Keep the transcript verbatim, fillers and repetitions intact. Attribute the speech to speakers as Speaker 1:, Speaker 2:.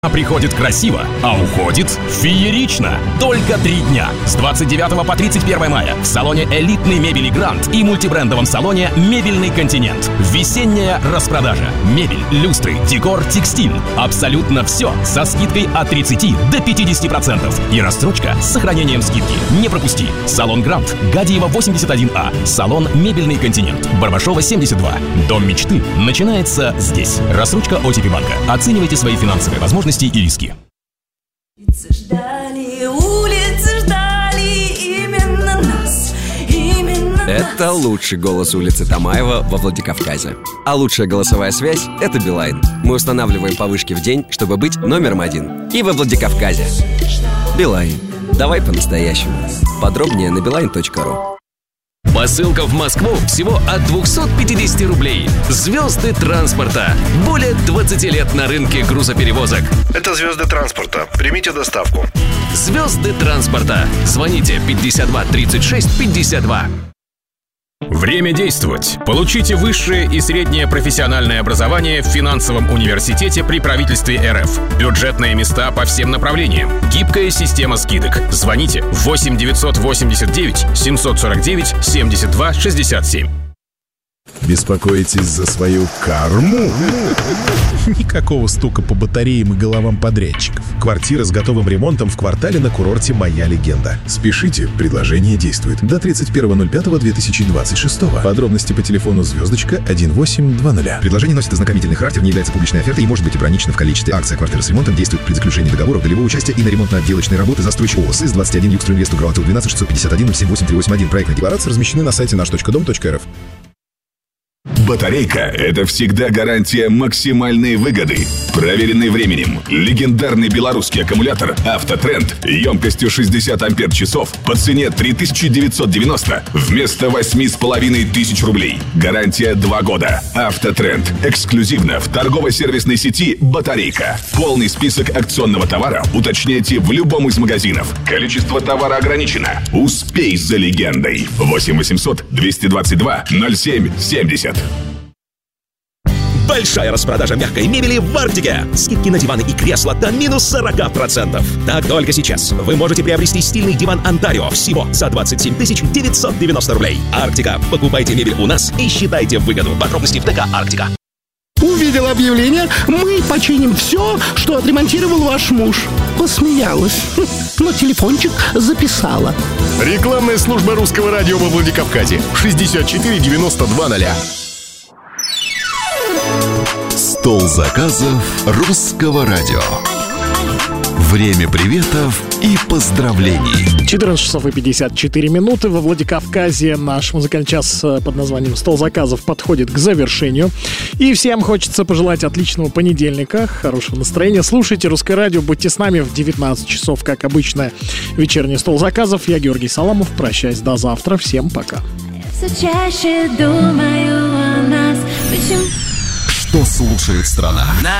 Speaker 1: Приходит красиво, а уходит феерично. Только три дня. С двадцать девятого по тридцать первое мая в салоне элитной мебели «Гранд» и мультибрендовом салоне «Мебельный континент». Весенняя распродажа. Мебель, люстры, декор, текстиль. Абсолютно все со скидкой от тридцати до пятидесяти процентов. И рассрочка с сохранением скидки. Не пропусти. Салон «Гранд», Гадиева восемьдесят один А. Салон «Мебельный континент», Барбашова семьдесят два. Дом мечты начинается здесь. Рассрочка о те пи банка. Оценивайте свои финансовые возможности и риски.
Speaker 2: Улицы ждали, улицы ждали именно нас, именно
Speaker 3: Это
Speaker 2: нас.
Speaker 3: лучший голос улицы Тамаева во Владикавказе. А лучшая голосовая связь — это Билайн. Мы устанавливаем по вышке в день, чтобы быть номером один. И во Владикавказе. Билайн. Давай по-настоящему. Подробнее на билайн точка ру.
Speaker 4: Посылка в Москву всего от двухсот пятидесяти рублей. Звезды транспорта. Более двадцати лет на рынке грузоперевозок.
Speaker 5: Это звезды транспорта. Примите доставку.
Speaker 4: Звезды транспорта. Звоните пятьдесят два тридцать шесть пятьдесят два.
Speaker 1: Время действовать. Получите высшее и среднее профессиональное образование в финансовом университете при правительстве эр эф. Бюджетные места по всем направлениям. Гибкая система скидок. Звоните восемь девятьсот восемьдесят девять семьсот сорок девять семьдесят два шестьдесят семь.
Speaker 6: Беспокоитесь за свою карму? Никакого стука по батареям и головам подрядчиков. Квартира с готовым ремонтом в квартале на курорте «Моя легенда». Спешите, предложение действует до тридцать первого ноль пятого две тысячи двадцать шестого. Подробности по телефону звездочка один восемь два ноль.
Speaker 7: Предложение носит ознакомительный характер, не является публичной офертой и может быть ограничено в количестве. Акция «Квартира с ремонтом» действует при заключении договора долевого участия и на ремонтно-отделочные работы застройщик ООО СИС двадцать один Югстринвест Угроватыл двенадцать шестьсот пятьдесят один ноль семь восемь три восемь один. Проектная декларация размещены на сайте наш точка дом точка эр эф.
Speaker 8: Батарейка – это всегда гарантия максимальной выгоды. Проверенный временем. Легендарный белорусский аккумулятор «Автотренд» емкостью шестьдесят ампер-часов по цене три тысячи девятьсот девяносто вместо восемь с половиной тысяч рублей. Гарантия два года. «Автотренд» эксклюзивно в торгово-сервисной сети «Батарейка». Полный список акционного товара уточняйте в любом из магазинов. Количество товара ограничено. Успей за легендой. восемь восемьсот двести двадцать два ноль семь семьдесят.
Speaker 9: Большая распродажа мягкой мебели в Арктике. Скидки на диваны и кресла до минус сорок процентов. Так только сейчас вы можете приобрести стильный диван Онтарио всего за двадцать семь тысяч девятьсот девяносто рублей. Арктика. Покупайте мебель у нас и считайте выгоду. Подробности в ТК Арктика.
Speaker 10: Увидел объявление, мы починим все, что отремонтировал ваш муж. Посмеялась, но телефончик записала.
Speaker 11: Рекламная служба русского радио во Владикавказе. шестьдесят четыре девяносто два ноль.
Speaker 12: Стол заказов русского радио. Время приветов и поздравлений.
Speaker 13: четырнадцать часов и пятьдесят четыре минуты во Владикавказе. Наш музыкальный час под названием «Стол заказов» подходит к завершению. И всем хочется пожелать отличного понедельника, хорошего настроения. Слушайте Русское радио, будьте с нами в девятнадцать часов, как обычно, вечерний «Стол заказов». Я Георгий Саламов, прощаюсь до завтра. Всем пока.
Speaker 2: Все чаще думаю о нас. Почему?
Speaker 12: Что слушает страна?